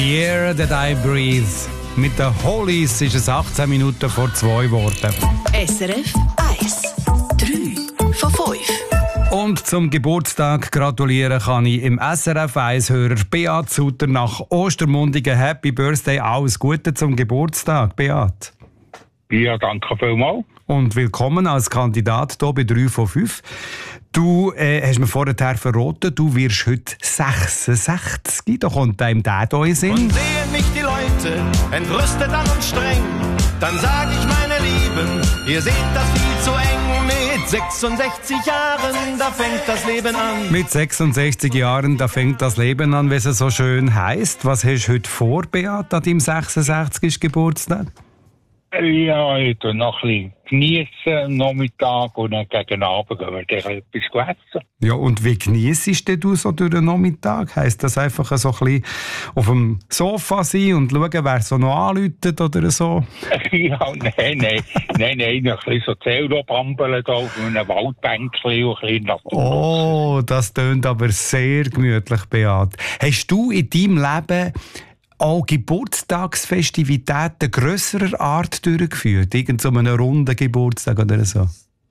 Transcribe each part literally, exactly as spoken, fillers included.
The Air That I Breathe. Mit den Hollies ist es achtzehn Minuten vor zwei geworden. S R F eins. drei von fünf. Und zum Geburtstag gratulieren kann ich im S R F eins-Hörer Beat Sutter nach Ostermundigen. Happy Birthday, alles Gute zum Geburtstag, Beat. Ja, danke vielmals. Und willkommen als Kandidat hier bei drei von fünf. Du äh, hast mir vorher verraten, du wirst heute sechsundsechzig. Da kommt einem der hier in Sinn. Und sehen mich die Leute entrüstet an und streng, dann sag ich, meine Lieben, ihr seht das viel zu eng. Mit sechsundsechzig Jahren, da fängt das Leben an. Mit sechsundsechzig Jahren, da fängt das Leben an, wie es so schön heisst. Was hast du heute vor, Beat, an deinem sechsundsechzigsten Geburtstag? Ja, ich tue noch ein bisschen geniessen am Nachmittag und dann gegen Abend gehen wir dann etwas essen. Ja, und wie geniessest du so durch den Nachmittag? Heisst das einfach so ein bisschen auf dem Sofa sein und schauen, wer so noch anläutet oder so? Ja, nein, nein, nein, nein, noch ein bisschen so Zelda-Bambeln da auf einem Waldbänkchen und ein bisschen Natur. Oh, das tönt aber sehr gemütlich, Beat. Hast du in deinem Leben auch Geburtstagsfestivitäten grösserer Art durchgeführt? Irgend so einen runden Geburtstag oder so?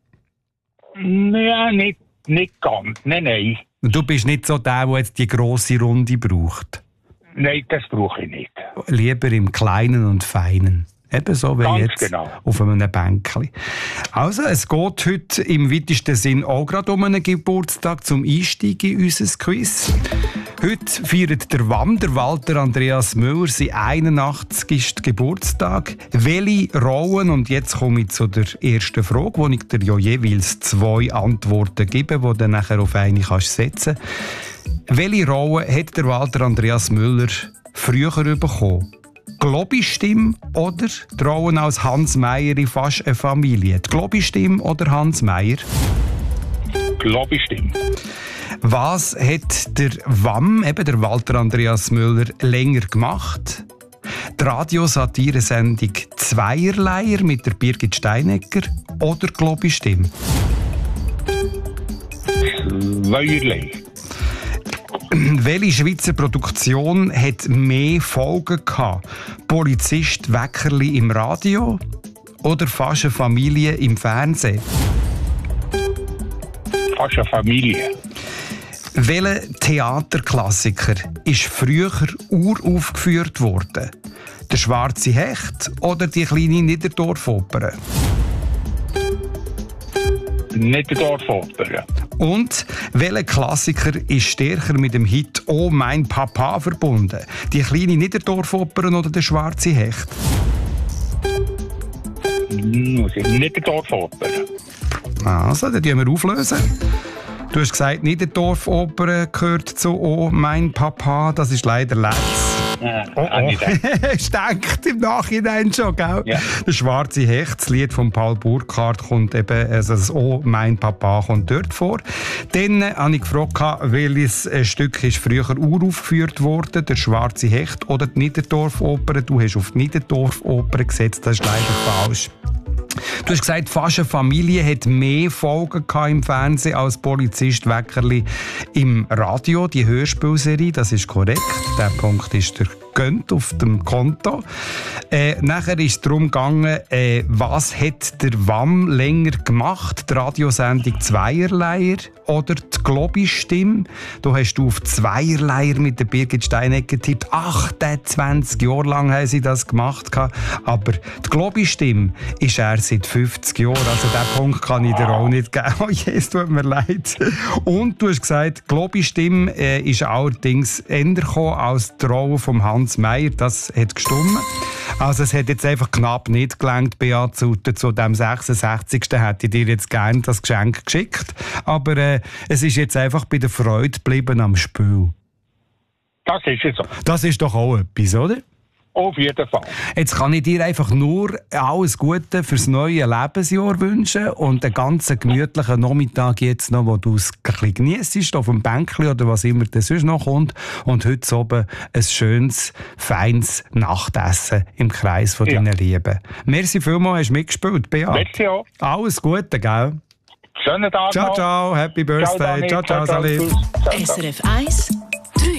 Ja, nicht, nicht ganz. Nein, nein. Du bist nicht so der, der jetzt die grosse Runde braucht? Nein, das brauche ich nicht. Lieber im Kleinen und Feinen. Ebenso wie Ganz jetzt genau. auf einem Bänkchen. Also, es geht heute im weitesten Sinn auch gerade um einen Geburtstag zum Einstieg in unser Quiz. Heute feiert der W A M, der Walter Andreas Müller, sein einundachtzigsten Geburtstag. Welche Rollen, und jetzt komme ich zu der ersten Frage, wo ich dir ja jeweils zwei Antworten gebe, die du dann nachher auf eine kannst setzen. Welche Rolle hat der Walter Andreas Müller früher bekommen? Globi-Stimme oder die Rollen als Hans Meyer in «Fast eine Familie»? Die Globi-Stimme oder Hans Meyer? Globi-Stimme. Was hat der W A M, eben der Walter Andreas Müller, länger gemacht? Die Radiosatire-Sendung «Zweierleier» mit der Birgit Steinecker oder Globi-Stimme? Zweierlei. Welche Schweizer Produktion hat mehr Folgen gehabt? Polizist Weckerli im Radio oder «Fast eine Familie» im Fernsehen? Fast eine Familie. Welcher Theaterklassiker ist früher uraufgeführt worden? «Der schwarze Hecht» oder «Die kleine Niederdorfoper»? Niederdorfoper. Und welcher Klassiker ist stärker mit dem Hit «Oh mein Papa» verbunden? «Die kleine Niederdorfoper» oder «Der schwarze Hecht»? Niederdorfoper. Also, dann tun wir auflösen. Du hast gesagt, Niederdorfoper gehört zu «Oh mein Papa». Das ist leider letztes. Ja, oh, oh. Es denkt im Nachhinein schon, gell? Ja. «Der schwarze Hecht», das Lied von Paul Burkhardt, kommt eben, also das «Oh mein Papa» kommt dort vor. Dann äh, habe ich gefragt, welches äh, Stück ist früher uraufgeführt worden, «Der schwarze Hecht» oder die Niederdorfoper. Du hast auf die Niederdorfoper gesetzt, das ist leider falsch. Du hast gesagt, «Fast eine Familie» hat mehr Folgen im Fernsehen als «Polizist Weckerli» im Radio, die Hörspielserie, das ist korrekt. Der Punkt ist der gönnt auf dem Konto. Äh, nachher ist es darum gegangen, äh, was hat der W A M länger gemacht? Die Radiosendung «Zweierleier» oder die Globi-Stimme? Da hast du auf «Zweierleier» mit der Birgit Steinecker getippt. achtundzwanzig Jahre lang haben sie das gemacht. Aber die Globi-Stimme ist er seit fünfzig Jahren. Also diesen Punkt kann ich dir auch nicht geben. Oh je, es tut mir leid. Und du hast gesagt, die Globi-Stimme äh, ist allerdings eher gekommen als die Rolle von Hans Meyer. Das hat gestimmt. Also es hat jetzt einfach knapp nicht gelangt, Beat Sutter. Zu dem sechsundsechzigsten hätte ich dir jetzt gerne das Geschenk geschickt. Aber äh, es ist jetzt einfach bei der Freude geblieben am Spiel. Das ist es so. Das ist doch auch etwas, oder? Auf jeden Fall. Jetzt kann ich dir einfach nur alles Gute fürs neue Lebensjahr wünschen und einen ganz gemütlichen Nachmittag jetzt noch, wo du es ein bisschen geniessest, auf dem Bänkchen oder was immer das sonst noch kommt. Und heute oben ein schönes, feines Nachtessen im Kreis von ja. deinen Lieben. Merci vielmals, hast du mitgespielt, Beat. Merci auch. Alles Gute, gell? Schönen Tag Ciao, noch. ciao, Happy Birthday. Ciao, ciao, ciao, ciao, ciao. S R F eins